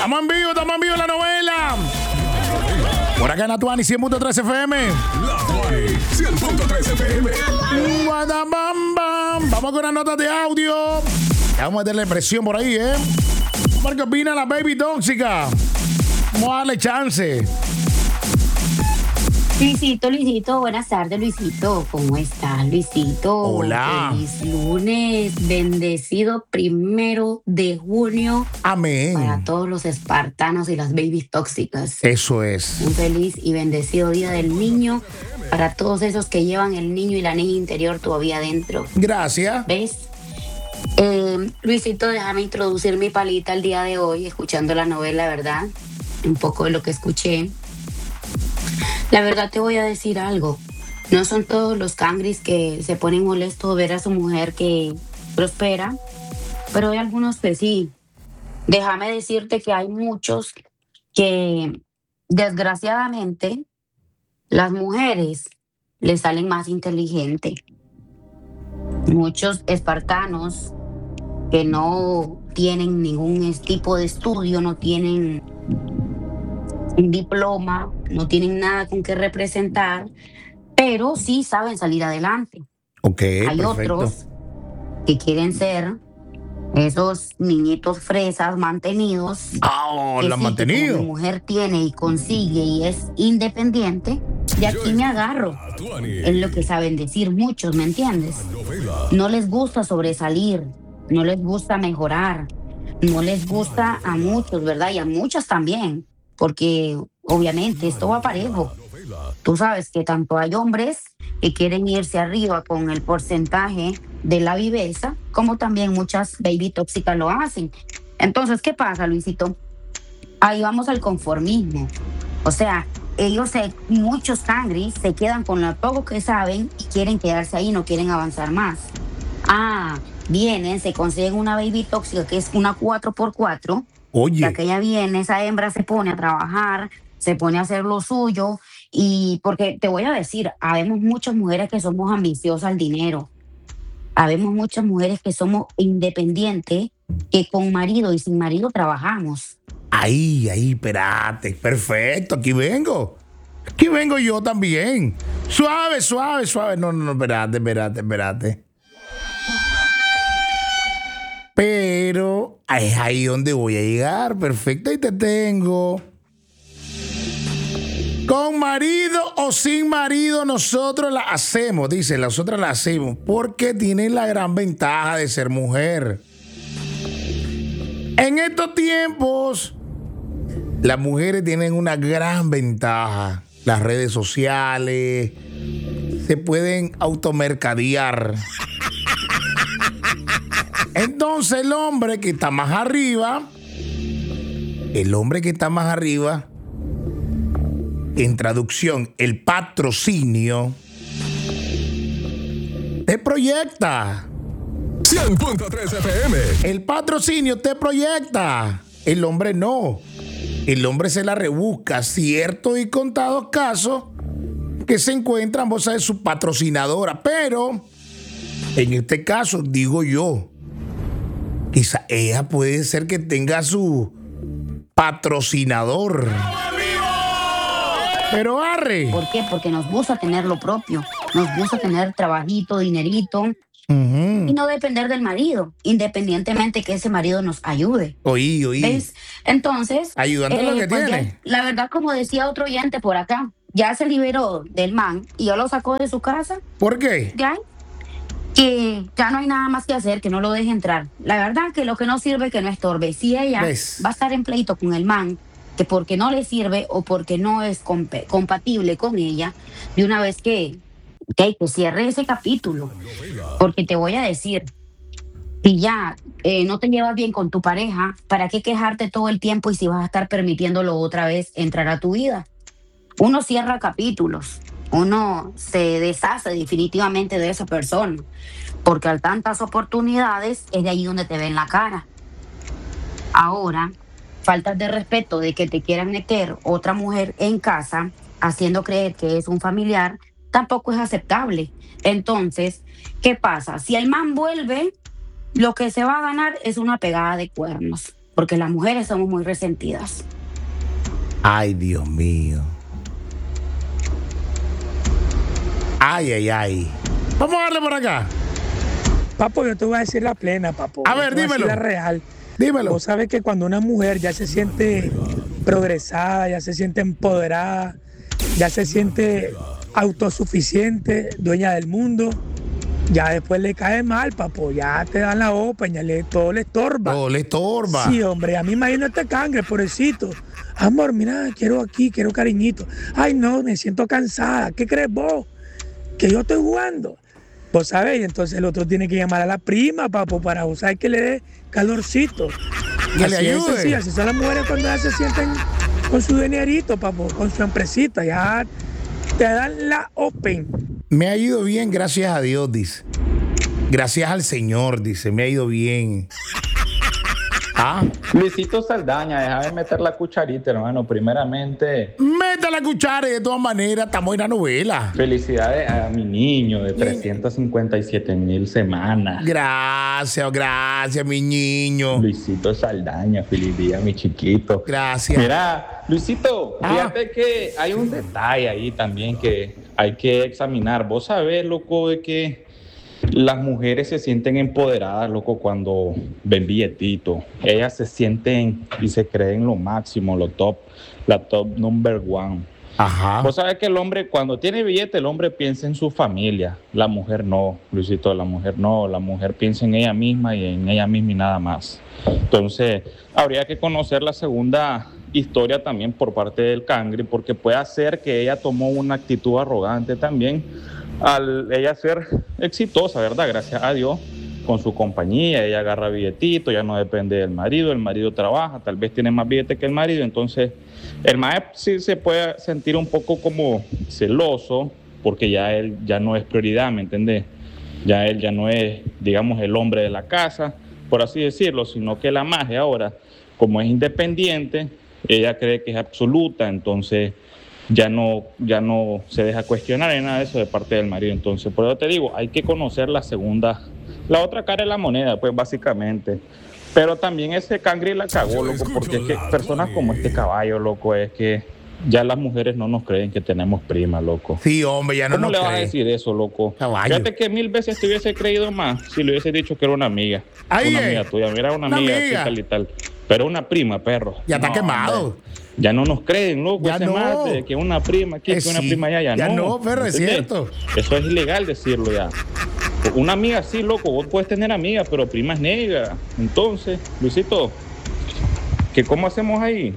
Estamos en vivo en la novela. Por acá en la Tuani 100.3 FM. La Tuani 100.3 FM. Vamos con las notas de audio. Vamos a meterle presión por ahí, ¿eh? ¿Qué opina la baby tóxica? Vamos a darle chance. Luisito, buenas tardes, Luisito. ¿Cómo estás, Luisito? Hola. Feliz lunes, bendecido 1 de junio. Amén. Para todos los espartanos y las babies tóxicas. Eso es. Un feliz y bendecido Día del Niño para todos esos que llevan el niño y la niña interior todavía adentro. Gracias. ¿Ves? Luisito, déjame introducir mi palita el día de hoy, escuchando la novela, ¿verdad? Un poco de lo que escuché. La verdad te voy a decir algo. No son todos los cangris que se ponen molestos ver a su mujer que prospera, pero hay algunos que sí. Déjame decirte que hay muchos que, desgraciadamente, las mujeres les salen más inteligentes. Muchos espartanos que no tienen ningún tipo de estudio, no tienen un diploma, no tienen nada con qué representar, pero sí saben salir adelante. Ok, Hay perfecto. otros que quieren ser esos niñitos fresas mantenidos. La que han sí, mantenido. que como mi mujer tiene y consigue y es independiente, de aquí me agarro. La Tuani. Es lo que saben decir muchos, ¿me entiendes? Novela. No les gusta sobresalir, no les gusta mejorar, no les gusta a muchos, ¿verdad? Y a muchas también, porque obviamente esto va parejo. Tú sabes que tanto hay hombres que quieren irse arriba con el porcentaje de la viveza, como también muchas baby tóxicas lo hacen. Entonces, ¿qué pasa, Luisito? Ahí vamos al conformismo. O sea, muchos cangris se quedan con lo poco que saben y quieren quedarse ahí, no quieren avanzar más. Vienen, se consiguen una baby tóxica que es una 4x4. Oye. Ya que ella viene, esa hembra se pone a trabajar, se pone a hacer lo suyo. Y porque te voy a decir, habemos muchas mujeres que somos ambiciosas al dinero. Habemos muchas mujeres que somos independientes, que con marido y sin marido trabajamos. Ahí, espérate. Perfecto, aquí vengo. Aquí vengo yo también. Suave. No, espérate. Pero es ahí donde voy a llegar. Perfecto, ahí te tengo. Con marido o sin marido, nosotros la hacemos, dice, nosotras la hacemos, porque tienen la gran ventaja de ser mujer. En estos tiempos, las mujeres tienen una gran ventaja. Las redes sociales se pueden automercadear. Entonces el hombre que está más arriba, en traducción, el patrocinio, te proyecta. 100.3 FM. El patrocinio te proyecta. El hombre no. El hombre se la rebusca. Ciertos y contados casos que se encuentran, vos sabés, su patrocinadora. Pero, en este caso, digo yo, quizá ella puede ser que tenga su patrocinador. Pero arre. ¿Por qué? Porque nos gusta tener lo propio. Nos gusta tener trabajito, dinerito. Y no depender del marido, independientemente que ese marido nos ayude. Oí. ¿Ves? Entonces, Ayudando a lo que pues tiene. ya, la verdad, como decía otro oyente por acá, ya se liberó del man y ya lo sacó de su casa. ¿Por qué? Ya, que ya no hay nada más que hacer, que no lo deje entrar. La verdad que lo que no sirve, que no estorbe. Si ella ¿Ves? va a estar en pleito con el man, que porque no le sirve o porque no es compatible con ella, de una vez que cierre ese capítulo. Porque te voy a decir, si ya no te llevas bien con tu pareja, ¿para qué quejarte todo el tiempo y si vas a estar permitiéndolo otra vez entrar a tu vida? Uno cierra capítulos, uno se deshace definitivamente de esa persona, porque al tantas oportunidades es de ahí donde te ven la cara. Ahora, faltas de respeto de que te quieran meter otra mujer en casa, haciendo creer que es un familiar, tampoco es aceptable. Entonces, ¿qué pasa? Si el man vuelve, lo que se va a ganar es una pegada de cuernos. porque las mujeres somos muy resentidas. Ay, Dios mío. Ay. Vamos a darle por acá. Papo, yo te voy a decir la plena, papo. A ver, Yo te voy dímelo. decir la real. Dímelo. Vos sabes que cuando una mujer ya se siente progresada, ya se siente empoderada, ya se siente autosuficiente, dueña del mundo, ya después le cae mal, papo. Ya te dan la open, todo le estorba. No, le estorba. Sí, hombre, a mí imagino este cangre, pobrecito. Amor, mira, quiero cariñito. Ay, no, me siento cansada. ¿Qué crees vos? Que yo estoy jugando. Vos sabés, y entonces el otro tiene que llamar a la prima, papo, para usar que le dé calorcito. Que le Así es, ayude. así son las mujeres cuando ya se sienten con su dinerito, papo, con su empresita. Ya te dan la open. Me ha ido bien, gracias a Dios, dice. Gracias al Señor, dice. Me ha ido bien. Ah, Luisito Saldaña, déjame meter la cucharita, hermano. Primeramente, meta la cuchara y de todas maneras estamos en la novela. felicidades a mi niño de 357,000 semanas. Gracias, mi niño. Luisito Saldaña, feliz día, mi chiquito. Gracias. Mira, Luisito, fíjate que hay un detalle ahí también que hay que examinar. Vos sabés, loco, de que las mujeres se sienten empoderadas, loco, cuando ven billetito. Ellas se sienten y se creen lo máximo, la top number one. Ajá. Vos sabés que el hombre, cuando tiene billete, el hombre piensa en su familia. La mujer no, Luisito, la mujer no. La mujer piensa en ella misma y en ella misma y nada más. Entonces, habría que conocer la segunda historia también por parte del cangre, porque puede ser que ella tomó una actitud arrogante también al ella ser exitosa, ¿verdad? Gracias a Dios, con su compañía, ella agarra billetito, ya no depende del marido, el marido trabaja, tal vez tiene más billete que el marido, entonces el maestro sí se puede sentir un poco como celoso, porque ya él ya no es prioridad, ¿me entendés? Ya él ya no es, digamos, el hombre de la casa, por así decirlo, sino que la magia ahora, como es independiente, ella cree que es absoluta, entonces ya no se deja cuestionar en nada de eso de parte del marido. Entonces, por eso te digo, hay que conocer la otra cara de la moneda, pues básicamente. Pero también ese cangre la cagó, loco, porque es que personas como este caballo, loco, es que ya las mujeres no nos creen que tenemos prima, loco. Sí, hombre, ya no ¿Cómo nos le vas a cree. decir eso, loco? Caballo. Fíjate que 1000 veces te hubiese creído más si le hubiese dicho que era una amiga. Ahí Una es. amiga tuya, mira, una Una amiga, amiga. así, tal y tal. Pero una prima, perro. Ya está No, quemado. hombre. Ya no nos creen, loco, Ya ese no. mate, que una prima aquí, que una Sí. prima allá, Ya no. no, perro, es ¿Entendés? cierto. Eso es ilegal decirlo ya. Una amiga sí, loco, vos puedes tener amigas, pero primas negras. Entonces, Luisito, ¿cómo hacemos ahí?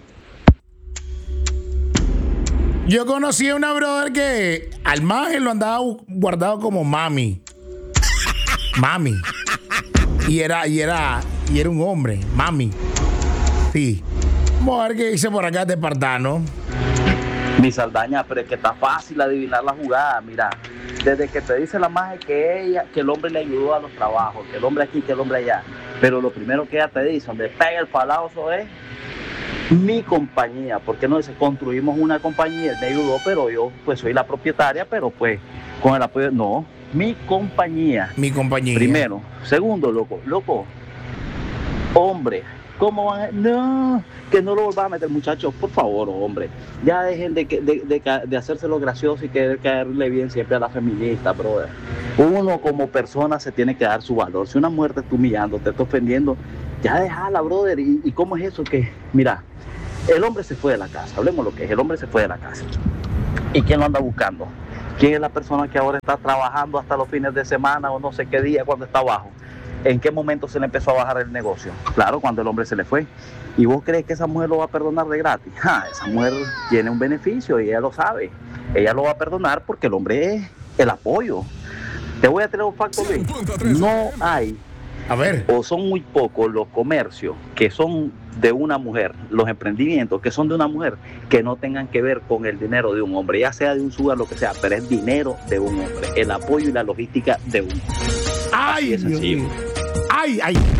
Yo conocí a una brother que al maje lo andaba guardado como mami. Mami. Y era un hombre, mami. Sí. Vamos a ver qué dice por acá este espartano. Mi Saldaña, pero es que está fácil adivinar la jugada. Mira, desde que te dice la magia que el hombre le ayudó a los trabajos, que el hombre aquí, que el hombre allá, pero lo primero que ella te dice, donde pega el palazo es mi compañía. Porque no dice, construimos una compañía, él me ayudó, pero yo pues soy la propietaria, pero pues con el apoyo, no, mi compañía. Mi compañía. Primero. Segundo, loco, hombre, ¿cómo van a...? No, que no lo volvás a meter, muchachos, por favor, hombre. Ya dejen de hacerse lo gracioso y querer caerle bien siempre a la feminista, brother. Uno como persona se tiene que dar su valor. Si una mujer te está humillando, te está ofendiendo, ya déjala, brother. ¿Y cómo es eso? Que, mira, el hombre se fue de la casa, hablemos lo que es, el hombre se fue de la casa. ¿Y quién lo anda buscando? ¿Quién es la persona que ahora está trabajando hasta los fines de semana o no sé qué día cuando está abajo? ¿En qué momento se le empezó a bajar el negocio? Claro, cuando el hombre se le fue. ¿Y vos crees que esa mujer lo va a perdonar de gratis? Esa mujer tiene un beneficio y ella lo sabe. Ella lo va a perdonar porque el hombre es el apoyo. Te voy a traer un facto, Luis. No hay, A ver. o son muy pocos los comercios que son de una mujer, los emprendimientos que son de una mujer, que no tengan que ver con el dinero de un hombre, ya sea de un sugar, lo que sea, pero es dinero de un hombre, el apoyo y la logística de un hombre. Ay, es Dios sencillo. mío. Ay.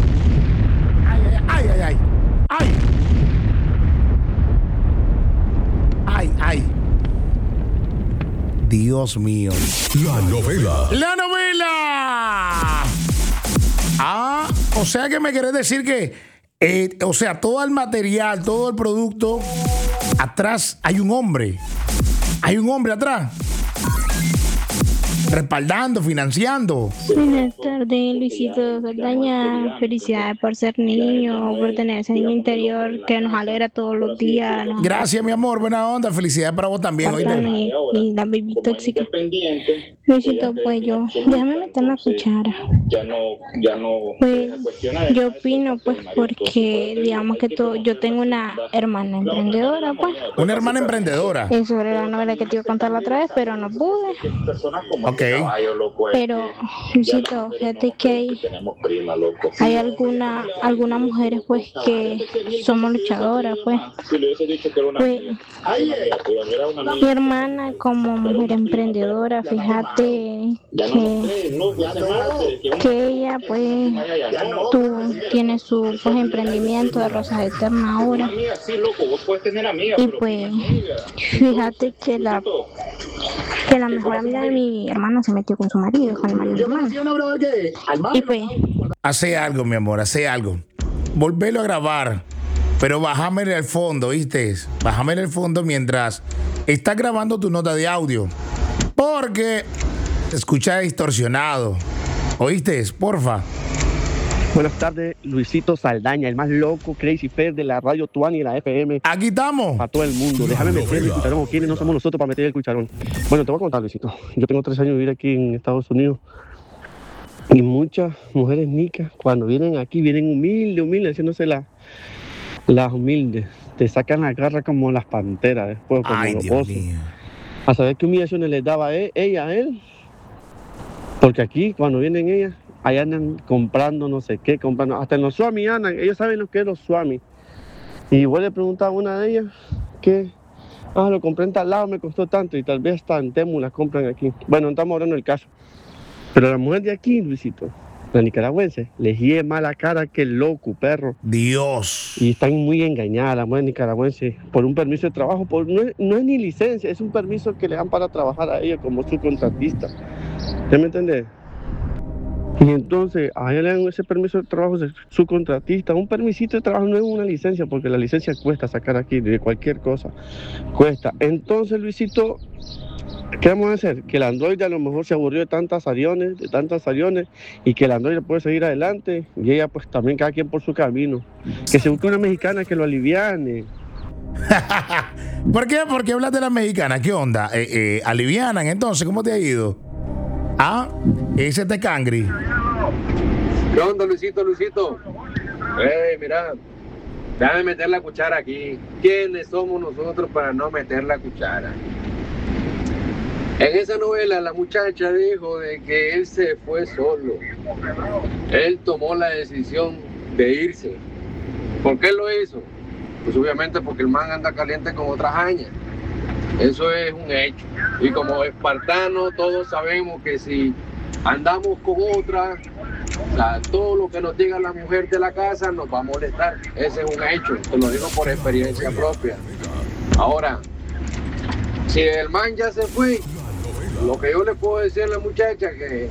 Ay. Dios mío. La novela. ¡La novela! O sea que me querés decir que O sea, todo el material, todo el producto, atrás hay un hombre. Hay un hombre atrás. Respaldando, financiando. Buenas tardes, Luisito Saldaña. Felicidades por ser niño, por tener ese niño interior que nos alegra todos los días. ¿No? Gracias, mi amor. Buena onda. Felicidades para vos también. Y la baby tóxica. Luisito, pues déjame meter la cuchara. Pues yo opino, pues, porque digamos que yo tengo una hermana emprendedora, pues. Una hermana emprendedora. Es sobre la novela que te iba a contar la otra vez, pero no pude. Ok. Pero, Luisito, fíjate que hay algunas mujeres, pues, que somos luchadoras, pues. Pues, mi hermana como mujer emprendedora, fíjate que ella, pues, tiene su pues, emprendimiento de Rosas Eternas ahora. Y pues, fíjate que la mejor amiga de mi hermana se metió con su marido, con el marido de mi hermana. Y pues, hace algo, mi amor, hace algo. Volvelo a grabar, pero bájamele al fondo, ¿viste? Bájamele al fondo mientras estás grabando tu nota de audio, porque te escucha distorsionado. ¿Oíste? Porfa. Buenas tardes, Luisito Saldaña, el más loco, Crazy Fair de la radio Tuani y la FM. Aquí estamos. Para todo el mundo. Déjame meter el cucharón. ¿Quiénes no somos nosotros para meter el cucharón? Bueno, te voy a contar, Luisito. Yo tengo 3 años de vivir aquí en Estados Unidos. Y muchas mujeres nicas, cuando vienen aquí, vienen humildes, haciéndose las humildes. Te sacan la garra como las panteras después, como Ay, los Dios osos. mío. A saber qué humillaciones les daba ella a él. Porque aquí, cuando vienen ellas, ahí andan comprando no sé qué, comprando. Hasta en los swami andan, ellos saben lo que es los swami. Y igual le preguntaba a una de ellas que, lo compré en tal lado, me costó tanto, y tal vez hasta en Temu las compran aquí. Bueno, no estamos hablando del caso. Pero la mujer de aquí, Luisito, la nicaragüense, les hiede más la cara que el loco, perro. Dios. Y están muy engañadas la mujer nicaragüense por un permiso de trabajo. No es ni licencia, es un permiso que le dan para trabajar a ella como subcontratista. ¿Usted me entiende? Y entonces a ella le dan ese permiso de trabajo de subcontratista. Un permisito de trabajo no es una licencia, porque la licencia cuesta sacar aquí de cualquier cosa. Cuesta. Entonces, Luisito, ¿qué vamos a hacer? Que el androide a lo mejor se aburrió de tantas aviones, y que el androide puede seguir adelante, y ella pues también cada quien por su camino. Que se busque una mexicana que lo aliviane. ¿Por qué? ¿Por qué hablas de la mexicana? ¿Qué onda? ¿Alivianan entonces? ¿Cómo te ha ido? Ese te cangri. ¿Qué onda, Luisito? Mira, déjame meter la cuchara aquí. ¿Quiénes somos nosotros para no meter la cuchara? En esa novela la muchacha dijo de que él se fue solo. Él tomó la decisión de irse. ¿Por qué lo hizo? Pues obviamente porque el man anda caliente con otra jaña. Eso es un hecho. Y como espartanos todos sabemos que si andamos con otra, o sea, todo lo que nos diga la mujer de la casa nos va a molestar. Ese es un hecho. Te lo digo por experiencia propia. Ahora, si el man ya se fue, lo que yo le puedo decir a la muchacha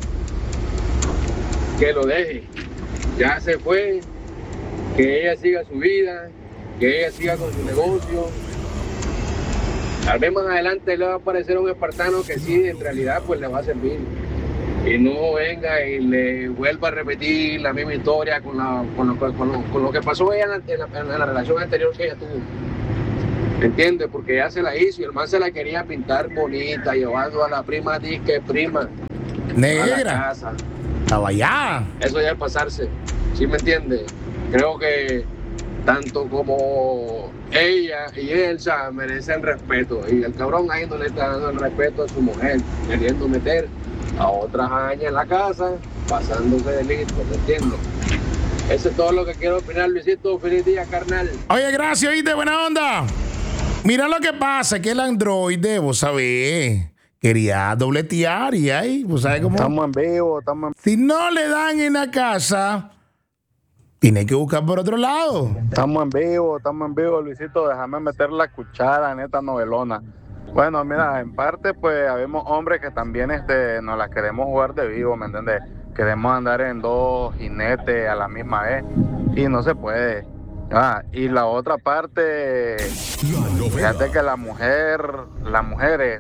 que lo deje. Ya se fue, que ella siga su vida, que ella siga con su negocio. Tal vez más adelante le va a aparecer un espartano que sí, en realidad, pues le va a servir. Y no venga y le vuelva a repetir la misma historia con lo que pasó ella en la relación anterior que ella tuvo. ¿Entiendes? Porque ella se la hizo y el man se la quería pintar bonita, llevando a la prima disque prima negra a la casa. Estaba allá. Eso ya es pasarse. ¿Sí me entiendes? Creo que tanto como ella y Elsa merecen respeto, y el cabrón ahí no le está dando el respeto a su mujer, queriendo meter a otra jaña en la casa, pasándose de listo, ¿me entiendes? Eso es todo lo que quiero opinar, Luisito. Feliz día, carnal. Oye, gracias, oíste, buena onda. Mira lo que pasa, que el androide, vos sabés, quería dobletear y ahí, vos sabés cómo. Estamos en vivo, Si no le dan en la casa, tiene que buscar por otro lado. Estamos en vivo, Luisito. Déjame meter la cuchara en esta novelona. Bueno, mira, en parte, pues, habemos hombres que también nos la queremos jugar de vivo, ¿me entiendes? Queremos andar en 2 jinetes a la misma vez y no se puede. Y la otra parte, fíjate que las mujeres,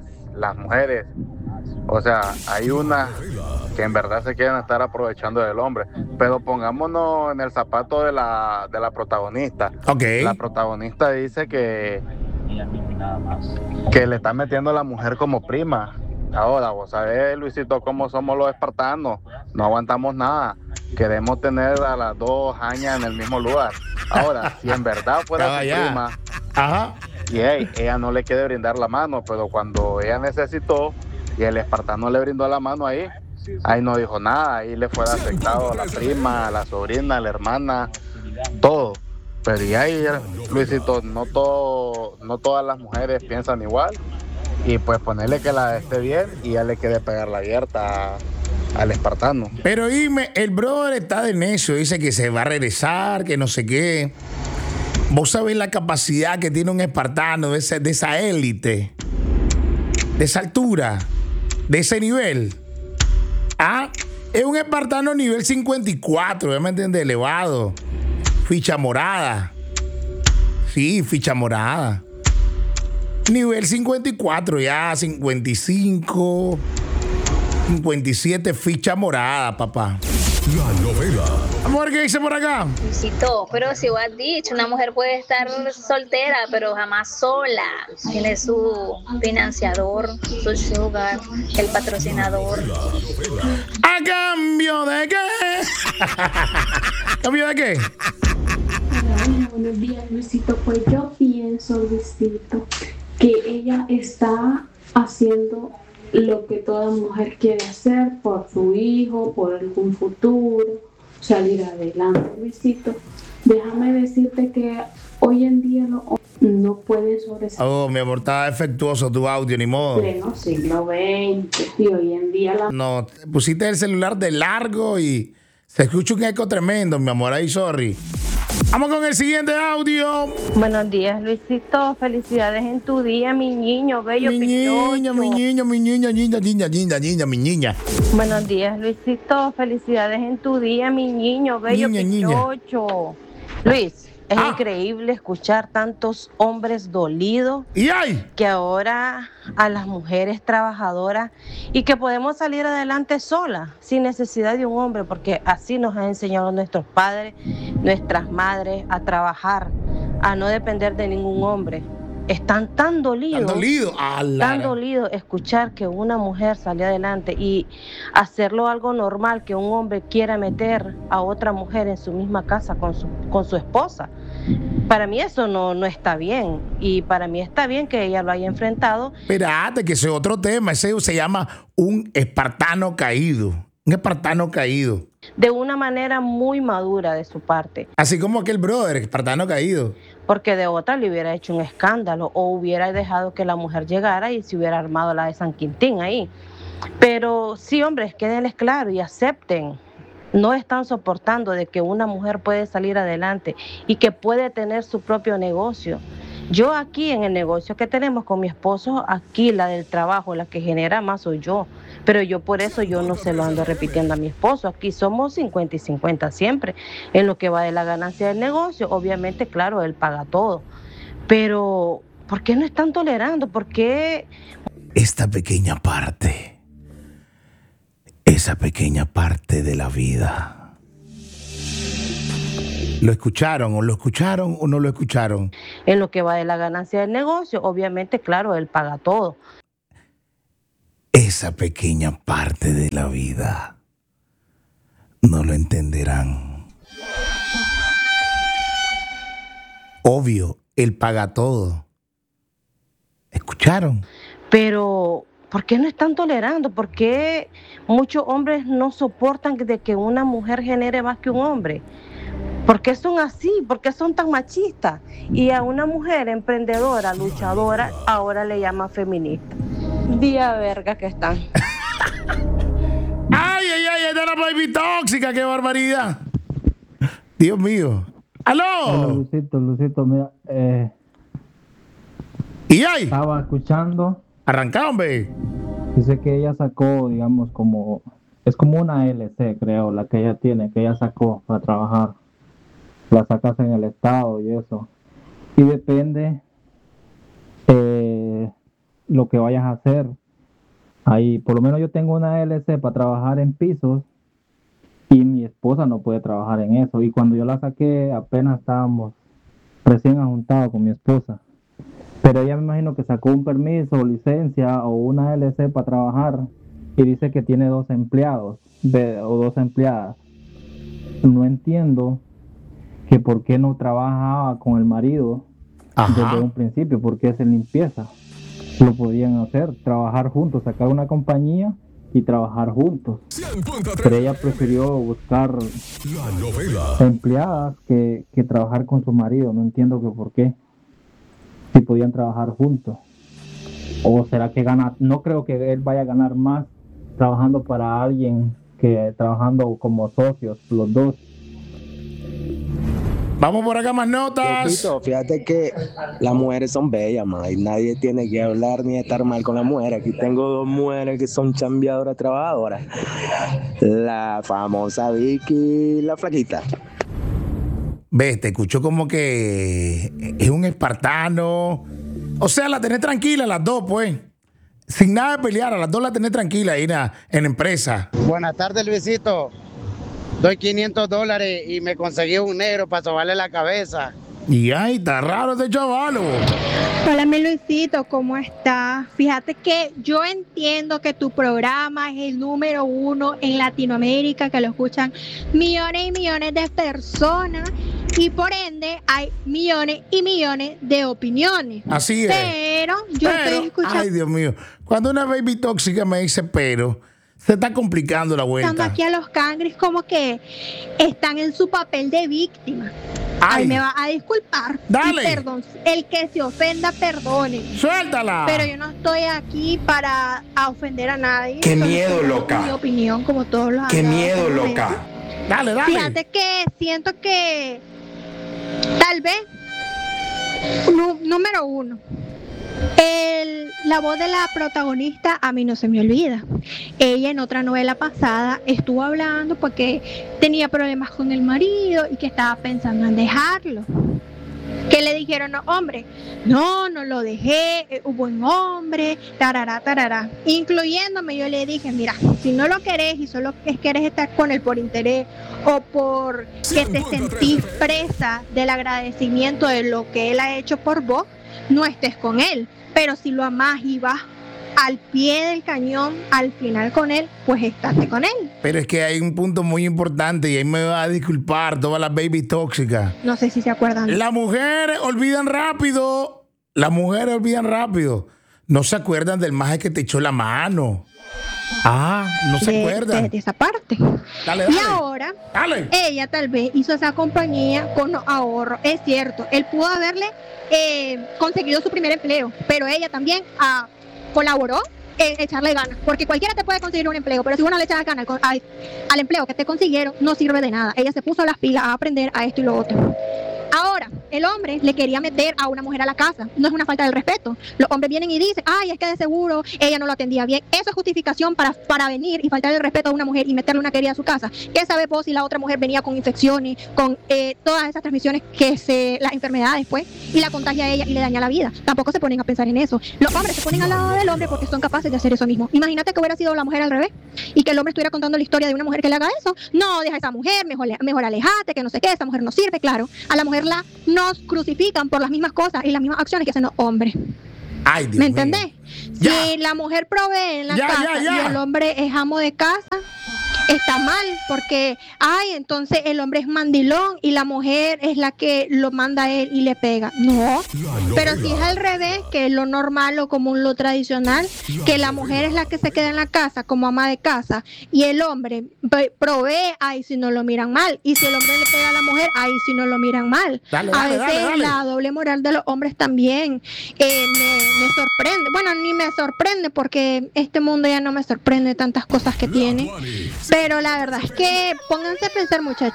o sea, hay unas que en verdad se quieren estar aprovechando del hombre, pero pongámonos en el zapato de la protagonista. Okay. La protagonista dice que le está metiendo a la mujer como prima. Ahora, vos sabés, Luisito, cómo somos los espartanos, no aguantamos nada, queremos tener a las dos añas en el mismo lugar. Ahora, si en verdad fuera su prima, y ella no le quiere brindar la mano, pero cuando ella necesitó y el espartano le brindó la mano ahí no dijo nada, ahí le fue aceptado a la prima, a la sobrina, a la hermana, todo. Pero y ahí, Luisito, no todas las mujeres piensan igual. Y pues ponerle que la esté bien y ya le quiere pegar la abierta al espartano. Pero dime, el brother está de necio, dice que se va a regresar, que no sé qué. Vos sabés la capacidad que tiene un espartano de esa élite, de esa altura, de ese nivel. Es un espartano nivel 54, ¿ya me entiendes? Elevado. Ficha morada. Sí, ficha morada. Nivel 54, ya 55, 57, ficha morada, papá. La novela. Amor, ¿qué dice por acá? Luisito, pero si vos has dicho, una mujer puede estar soltera, pero jamás sola. Tiene su financiador, su sugar, el patrocinador. ¿A cambio de qué? ¿Cambio de qué? Hola, buenos días, Luisito. Pues yo pienso, Luisito, que ella está haciendo lo que toda mujer quiere hacer por su hijo, por algún futuro, salir adelante, Luisito. Déjame decirte que hoy en día los hombres no pueden sobresalir. Oh, mi amor, está defectuoso tu audio, ni modo. Pleno siglo XX, y hoy en día No, pusiste el celular de largo y se escucha un eco tremendo, mi amor, ahí, sorry. Vamos con el siguiente audio. Buenos días, Luisito. Felicidades en tu día, mi niño, bello pichocho. Mi niña. Buenos días, Luisito. Felicidades en tu día, mi niño, bello pichocho. Luis, es increíble escuchar tantos hombres dolidos que ahora a las mujeres trabajadoras y que podemos salir adelante solas, sin necesidad de un hombre, porque así nos han enseñado nuestros padres, nuestras madres a trabajar, a no depender de ningún hombre. Están tan dolidos, tan dolidos escuchar que una mujer salió adelante y hacerlo algo normal, que un hombre quiera meter a otra mujer en su misma casa con su esposa. Para mí eso no está bien, y para mí está bien que ella lo haya enfrentado. Espérate, que ese es otro tema, ese se llama un espartano caído. Un espartano caído. De una manera muy madura de su parte. Así como aquel brother, espartano caído. Porque de otra le hubiera hecho un escándalo o hubiera dejado que la mujer llegara y se hubiera armado la de San Quintín ahí. Pero sí, hombres, quédenles claro y acepten. No están soportando de que una mujer puede salir adelante y que puede tener su propio negocio. Yo aquí en el negocio que tenemos con mi esposo, aquí la del trabajo, la que genera más soy yo. Pero yo por eso yo no se lo ando repitiendo a mi esposo. Aquí somos 50 y 50 siempre. En lo que va de la ganancia del negocio, obviamente, claro, él paga todo. Pero, ¿por qué no están tolerando? ¿Por qué? Esta pequeña parte, esa pequeña parte de la vida. ¿Lo escucharon o no lo escucharon? En lo que va de la ganancia del negocio, obviamente, claro, él paga todo. Esa pequeña parte de la vida no lo entenderán. Obvio, él paga todo. ¿Escucharon? Pero, ¿por qué no están tolerando? ¿Por qué muchos hombres no soportan de que una mujer genere más que un hombre? ¿Por qué son así? ¿Por qué son tan machistas? Y a una mujer emprendedora, luchadora, ahora le llama feminista. Día verga que están. ¡Ay, esta la baby tóxica! ¡Qué barbaridad! Dios mío. ¡Aló! Hola, Luisito, mira. ¿Y ahí? Estaba escuchando. Arrancá, hombre. Dice que ella sacó, digamos, es como una LC, creo, la que ella tiene, que ella sacó para trabajar. la sacas en el estado y eso. Y depende lo que vayas a hacer. Ahí, por lo menos yo tengo una LC para trabajar en pisos y mi esposa no puede trabajar en eso. Y cuando yo la saqué, apenas estábamos recién ajuntados con mi esposa. Pero ella me imagino que sacó un permiso o licencia o una LC para trabajar y dice que tiene 2 empleados o 2 empleadas. No entiendo que por qué no trabajaba con el marido desde un principio, porque es en limpieza. Lo podían hacer, trabajar juntos, sacar una compañía y trabajar juntos. Pero ella prefirió buscar empleadas que trabajar con su marido. No entiendo que por qué, si podían trabajar juntos. O será que gana, no creo que él vaya a ganar más trabajando para alguien que trabajando como socios, los dos. Vamos por acá, más notas. Lopito, fíjate que las mujeres son bellas, ma, y nadie tiene que hablar ni estar mal con las mujeres. Aquí tengo 2 mujeres que son chambeadoras, trabajadoras. La famosa Vicky y la flaquita. Ves, te escucho como que es un espartano. O sea, la tenés tranquila las dos, pues. Sin nada de pelear, a las dos la tenés tranquila ahí en la empresa. Buenas tardes, Luisito. Doy $500 y me conseguí un negro para sobarle la cabeza. Y ay, está raro este chavalo. Hola, mi Luisito, ¿cómo estás? Fíjate que yo entiendo que tu programa es el número 1 en Latinoamérica, que lo escuchan millones y millones de personas y por ende hay millones y millones de opiniones. Así es. Pero yo estoy escuchando. Ay, Dios mío. Cuando una baby tóxica me dice se está complicando la vuelta. Aquí a los cangres como que están en su papel de víctima. Ay, me va a disculpar. Dale. Y perdón, el que se ofenda, perdone. Suéltala. Pero yo no estoy aquí para ofender a nadie. Qué miedo, loca. Mi opinión, como todos los Qué miedo, loca. Dale. Fíjate que siento que tal vez número 1. La voz de la protagonista a mí no se me olvida. Ella en otra novela pasada estuvo hablando porque tenía problemas con el marido y que estaba pensando en dejarlo. Que le dijeron, no, hombre, no lo dejé, es un buen hombre, tarará. Incluyéndome, yo le dije, mira, si no lo querés y solo querés estar con él por interés o por que te sentís presa del agradecimiento de lo que él ha hecho por vos, no estés con él. Pero si lo amás y vas al pie del cañón, al final con él, pues estate con él. Pero es que hay un punto muy importante y ahí me va a disculpar todas las baby tóxicas. No sé si se acuerdan. Las mujeres olvidan rápido. No se acuerdan del maje que te echó la mano. No se acuerdan. De esa parte. Dale. Y ahora, ella tal vez hizo esa compañía con ahorro. Es cierto, él pudo haberle conseguido su primer empleo, pero ella también colaboró en echarle ganas, porque cualquiera te puede conseguir un empleo, pero si uno no le echas ganas al empleo que te consiguieron, no sirve de nada. Ella se puso las pilas a aprender a esto y lo otro. Ahora, el hombre le quería meter a una mujer a la casa. No es una falta de respeto. Los hombres vienen y dicen, ay, es que de seguro ella no lo atendía bien. Eso es justificación para venir y faltar el respeto a una mujer y meterle una querida a su casa. ¿Qué sabes vos si la otra mujer venía con infecciones, con todas esas transmisiones las enfermedades, pues, y la contagia a ella y le daña la vida? Tampoco se ponen a pensar en eso. Los hombres se ponen al lado del hombre porque son capaces de hacer eso mismo. Imagínate que hubiera sido la mujer al revés y que el hombre estuviera contando la historia de una mujer que le haga eso. No, deja a esa mujer, mejor alejate, que no sé qué, esa mujer no sirve, claro. A la mujer nos crucifican por las mismas cosas y las mismas acciones que hacen los hombres. Ay, Dios ¿me entendés? Ya. Si la mujer provee en la casa y el hombre es amo de casa, está mal, porque entonces el hombre es mandilón y la mujer es la que lo manda a él y le pega. No, pero si es al revés, que es lo normal, lo común, lo tradicional, que la mujer es la que se queda en la casa como ama de casa y el hombre provee, ahí si no lo miran mal, y si el hombre le pega a la mujer, ahí si no lo miran mal. A veces la doble moral de los hombres también me sorprende. Bueno, ni me sorprende porque este mundo ya no me sorprende tantas cosas que tiene. Pero la verdad es que pónganse a pensar, muchachos,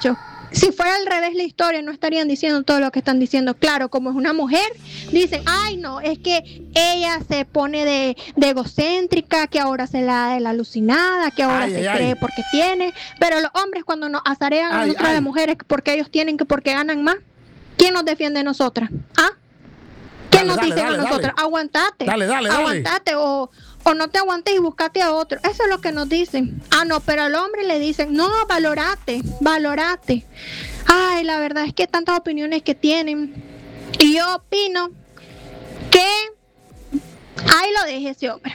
si fuera al revés la historia, no estarían diciendo todo lo que están diciendo. Claro, como es una mujer, dicen, ay no, es que ella se pone de egocéntrica, que ahora se la da de la alucinada, que ahora cree porque tiene. Pero los hombres cuando nos azarean a nosotras las mujeres porque ellos tienen, que porque ganan más, ¿quién nos defiende a nosotras? ¿Qué nos dicen a nosotras? Aguantate. Aguantate o no te aguantes y buscate a otro. Eso es lo que nos dicen. No, pero al hombre le dicen, no, valorate. Ay, la verdad es que tantas opiniones que tienen. Y yo opino que ahí lo deje ese hombre.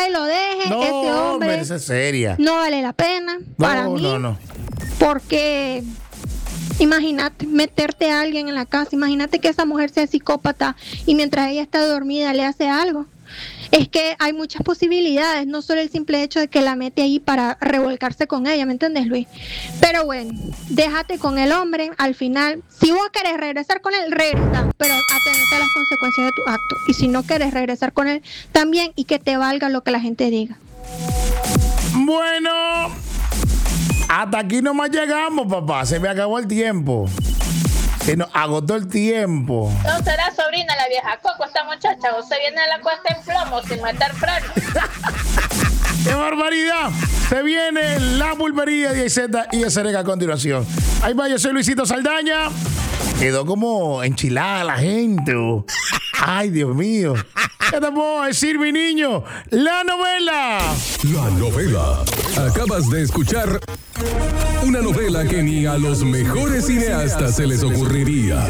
Ese hombre. Esa es seria. No vale la pena para mí. No. Porque imagínate meterte a alguien en la casa. Imagínate que esa mujer sea psicópata y mientras ella está dormida le hace algo. Es que hay muchas posibilidades, no solo el simple hecho de que la mete ahí para revolcarse con ella, ¿me entiendes, Luis? Pero bueno, déjate con el hombre, al final, si vos querés regresar con él, regresa, pero atenete a las consecuencias de tu acto. Y si no querés regresar con él, también, y que te valga lo que la gente diga. Bueno, hasta aquí nomás llegamos, papá, se me acabó el tiempo. Se nos agotó el tiempo. No será sobrina la vieja Coco esta muchacha. Usted viene a la cuesta en plomo sin meter freno. ¡Qué barbaridad! Se viene la pulpería de IZ y SRG a continuación. Ahí va, yo soy Luisito Saldaña. Quedó como enchilada la gente. Ay, Dios mío. ¿Qué te puedo decir, mi niño? La novela. La novela. Acabas de escuchar una novela que ni a los mejores cineastas se les ocurriría.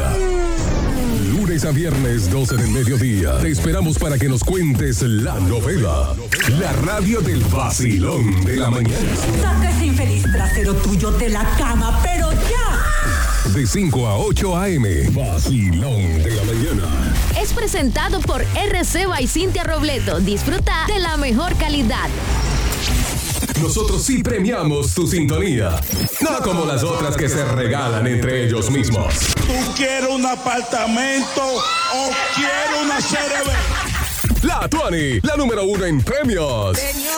Lunes a viernes, 12 del mediodía. Te esperamos para que nos cuentes la novela. La radio del vacilón de la mañana. Saca ese infeliz trasero tuyo de la cama, pero ya. De 5 a 8 a.m. Vacilón de la mañana. Es presentado por RC by Cintia Robleto. Disfruta de la mejor calidad. Nosotros sí premiamos tu sintonía. No como las otras que se regalan entre ellos mismos. ¿Tú quieres un apartamento o quieres una CRB? La Tuani, la número 1 en premios. Señor,